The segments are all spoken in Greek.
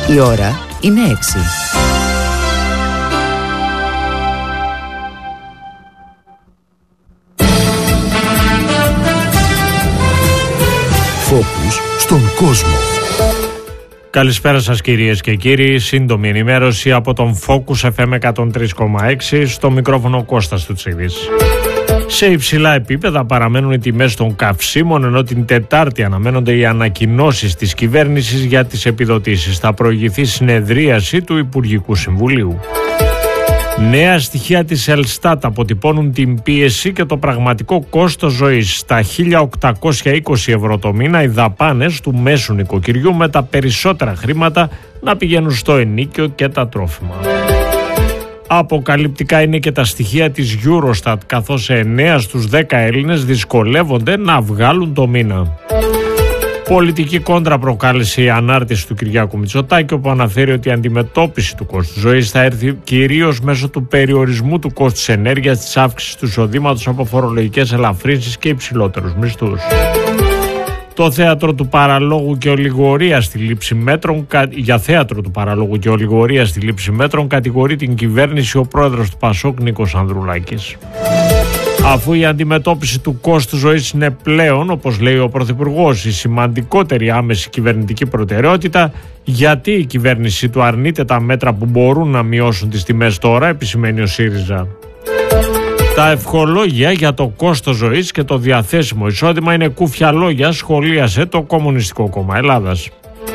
Η ώρα είναι 6. Φόκους στον κόσμο. Καλησπέρα σας κυρίες και κύριοι, σύντομη ενημέρωση από τον Focus FM 103,6, στο μικρόφωνο Κώστας Τουτσίδης. Σε υψηλά επίπεδα παραμένουν οι τιμές των καυσίμων, ενώ την Τετάρτη αναμένονται οι ανακοινώσεις της κυβέρνησης για τις επιδοτήσεις. Θα προηγηθεί συνεδρίαση του Υπουργικού Συμβουλίου. Νέα στοιχεία της Ελστάτ αποτυπώνουν την πίεση και το πραγματικό κόστος ζωής. Στα 1.820 ευρώ το μήνα οι δαπάνες του μέσου νοικοκυριού, με τα περισσότερα χρήματα να πηγαίνουν στο ενοίκιο και τα τρόφιμα. Αποκαλυπτικά είναι και τα στοιχεία της Eurostat, καθώς 9 στους 10 Έλληνες δυσκολεύονται να βγάλουν το μήνα. Πολιτική κόντρα προκάλεσε η ανάρτηση του Κυριάκου Μητσοτάκη, όπου αναφέρει ότι η αντιμετώπιση του κόστους ζωής θα έρθει κυρίως μέσω του περιορισμού του κόστους ενέργειας, της αύξησης του εισοδήματος από φορολογικές ελαφρύνσεις και υψηλότερους μισθούς. Το θέατρο του παραλόγου και ολιγορία στη λήψη μέτρων, για θέατρο του παραλόγου και ολιγορία στη λήψη μέτρων κατηγορεί την κυβέρνηση ο πρόεδρος του Πασόκ Νίκος Ανδρουλάκης. Αφού η αντιμετώπιση του κόστου ζωής είναι πλέον, όπως λέει ο Πρωθυπουργός, η σημαντικότερη άμεση κυβερνητική προτεραιότητα, γιατί η κυβέρνηση του αρνείται τα μέτρα που μπορούν να μειώσουν τις τιμές τώρα, επισημαίνει ο ΣΥΡΙΖΑ. Τα ευχολόγια για το κόστος ζωής και το διαθέσιμο εισόδημα είναι κούφια λόγια, σχολίασε το Κομμουνιστικό Κόμμα Ελλάδας.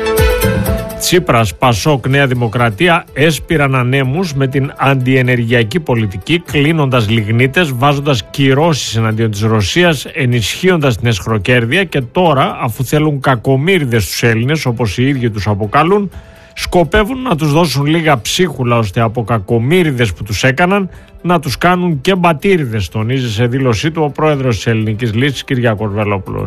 Τσίπρας, Πασόκ, Νέα Δημοκρατία έσπηραν ανέμους με την αντιενεργειακή πολιτική, κλείνοντας λιγνίτες, βάζοντας κυρώσεις εναντίον της Ρωσίας, ενισχύοντας την εσχροκέρδεια, και τώρα, αφού θέλουν κακομοίριδες στους Έλληνες, όπως οι ίδιοι τους αποκαλούν, σκοπεύουν να τους δώσουν λίγα ψίχουλα, ώστε από κακομοίριδες που τους έκαναν να τους κάνουν και μπατήριδες, τονίζει σε δήλωσή του ο πρόεδρος της Ελληνικής Λύσης Κυριάκος Βελόπουλος.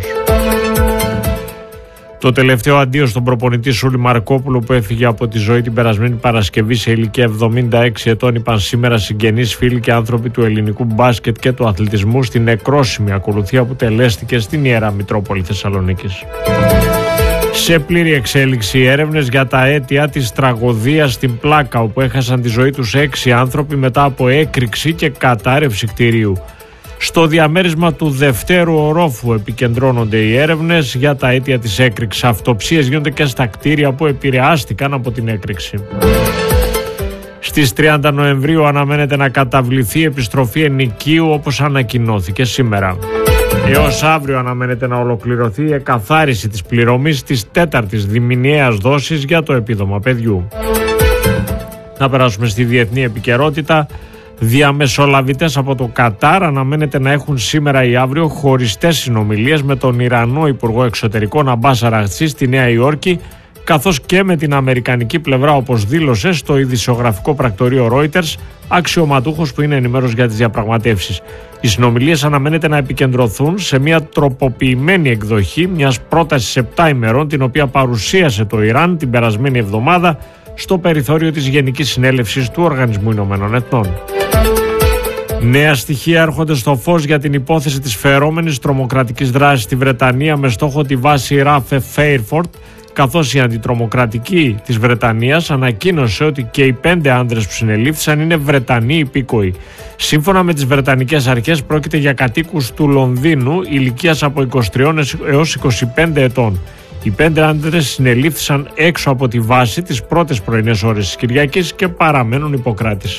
Το τελευταίο αντίο στον προπονητή Σούλη Μαρκόπουλο, που έφυγε από τη ζωή την περασμένη Παρασκευή σε ηλικία 76 ετών, είπαν σήμερα συγγενείς, φίλοι και άνθρωποι του ελληνικού μπάσκετ και του αθλητισμού στην νεκρόσιμη ακολουθία που τελέστηκε στην Ιερά Μητρόπολη Θεσσαλονίκης. Σε πλήρη εξέλιξη έρευνες για τα αίτια της τραγωδίας στην Πλάκα, όπου έχασαν τη ζωή τους 6 άνθρωποι μετά από έκρηξη και κατάρρευση κτηρίου. Στο διαμέρισμα του δευτέρου ορόφου επικεντρώνονται οι έρευνες για τα αίτια της έκρηξης. Αυτοψίες γίνονται και στα κτίρια που επηρεάστηκαν από την έκρηξη. Στις 30 Νοεμβρίου αναμένεται να καταβληθεί επιστροφή ενοικίου, όπως ανακοινώθηκε σήμερα. Έως αύριο αναμένεται να ολοκληρωθεί η εκαθάριση της πληρωμής της 4ης διμηνιαίας δόσης για το επίδομα παιδιού. Να περάσουμε στη διεθνή επικαιρότητα. Διαμεσολαβητές από το Κατάρ αναμένεται να έχουν σήμερα ή αύριο χωριστές συνομιλίες με τον Ιρανό Υπουργό Εξωτερικών Αμπάς Αραχτζή στη Νέα Υόρκη, καθώς και με την αμερικανική πλευρά, όπως δήλωσε στο ειδησιογραφικό πρακτορείο Reuters αξιωματούχος που είναι ενημέρος για τις διαπραγματεύσεις. Οι συνομιλίες αναμένεται να επικεντρωθούν σε μια τροποποιημένη εκδοχή μιας πρότασης 7 ημερών, την οποία παρουσίασε το Ιράν την περασμένη εβδομάδα στο περιθώριο της Γενικής Συνέλευσης του Οργανισμού Ηνωμένων Εθνών. Νέα στοιχεία έρχονται στο φως για την υπόθεση της φερόμενης τρομοκρατικής δράσης στη Βρετανία με στόχο τη βάση Ράφε Φέιρφορντ, καθώς η αντιτρομοκρατική της Βρετανίας ανακοίνωσε ότι και οι 5 άνδρες που συνελήφθησαν είναι Βρετανοί υπήκοοι. Σύμφωνα με τις Βρετανικές αρχές, πρόκειται για κατοίκους του Λονδίνου ηλικίας από 23 έως 25 ετών. Οι 5 άνδρες συνελήφθησαν έξω από τη βάση τις πρώτες πρωινές ώρες της Κυριακής και παραμένουν υποκράτηση.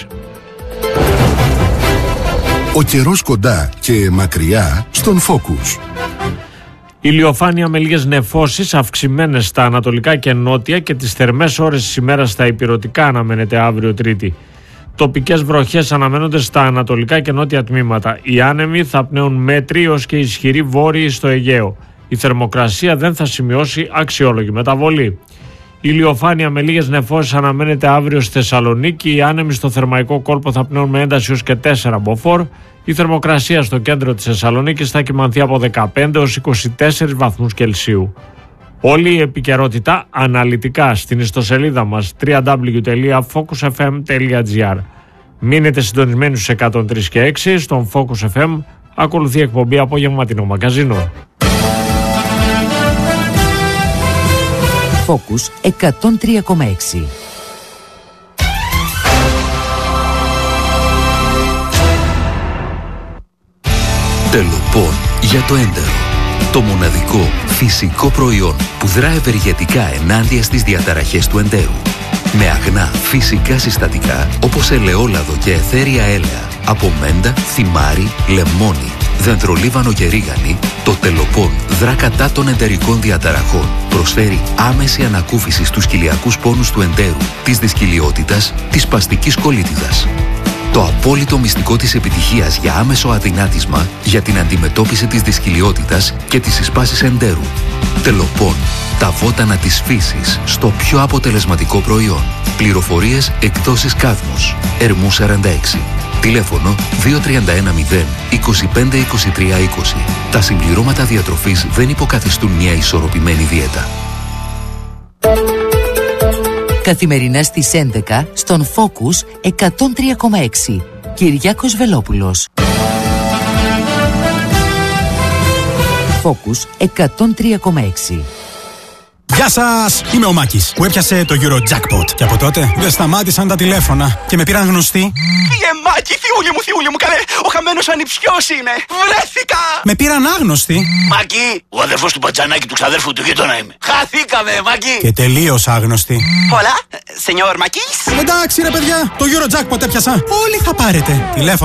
Ο καιρός κοντά και μακριά στον Focus. Ηλιοφάνεια με λίγες νεφώσεις αυξημένες στα ανατολικά και νότια, και τις θερμές ώρες της ημέρας στα ηπειρωτικά αναμένεται αύριο Τρίτη. Τοπικές βροχές αναμένονται στα ανατολικά και νότια τμήματα. Οι άνεμοι θα πνέουν μέτροι έως και ισχυροί βόρειοι στο Αιγαίο. Η θερμοκρασία δεν θα σημειώσει αξιόλογη μεταβολή. Ηλιοφάνεια με λίγες νεφώσεις αναμένεται αύριο στη Θεσσαλονίκη. Οι άνεμοι στο θερμαϊκό κόλπο θα πνέουν με ένταση έως και 4 μποφόρ. Η θερμοκρασία στο κέντρο της Θεσσαλονίκης θα κυμανθεί από 15 έως 24 βαθμούς Κελσίου. Όλη η επικαιρότητα αναλυτικά στην ιστοσελίδα μας www.focusfm.gr. Μείνετε συντονισμένοι στους 103 και 6. Στον Focus FM ακολουθεί εκπομπή Απόγευματινό Μαγκαζίνο. Focus 103,6. Τελοπών για το έντερο. Το μοναδικό φυσικό προϊόν που δρά ευεργετικά ενάντια στις διαταραχές του εντέρου. Με αγνά φυσικά συστατικά όπως ελαιόλαδο και αιθέρια έλαια από μέντα, θυμάρι, λεμόνι, δεντρολίβανο και ρίγανη, το Τελοπών δρά κατά των εντερικών διαταραχών. Προσφέρει άμεση ανακούφιση στους κοιλιακούς πόνους του εντέρου, της δυσκυλιότητας, της σπαστικής κολίτιδας. Το απόλυτο μυστικό της επιτυχίας για άμεσο αδυνάτισμα για την αντιμετώπιση της δυσκυλιότητας και της συσπάσης εντέρου. Τελοπών. Τα βότανα της φύσης στο πιο αποτελεσματικό προϊόν. Πληροφορίες εκδόσεις Κάδμος. Ερμού 46. Τηλέφωνο 2310 25 23 20. Τα συμπληρώματα διατροφής δεν υποκαθιστούν μια ισορροπημένη δίαιτα. Καθημερινά στις 11 στον Focus 103,6. Κυριάκος Βελόπουλος. Focus 103,6. Γεια σας! Είμαι ο Μάκης που έπιασε το Eurojackpot. Και από τότε δεν σταμάτησαν τα τηλέφωνα και με πήραν γνωστοί. Μάκη, θιούλη μου, καλέ! Ο χαμένος ανιψιός είμαι! Βρέθηκα! Με πήραν άγνωστοι. Μάκη, ο αδερφός του Μπατζανάκη του ξαδέρφου του γείτονα είμαι. Χαθήκαμε, Μάκη! Και τελείως άγνωστοι. Hola, señor Μάκης. Εντάξει ρε παιδιά, το Eurojackpot έπιασα. Όλοι θα πάρετε. Τηλέφωνα.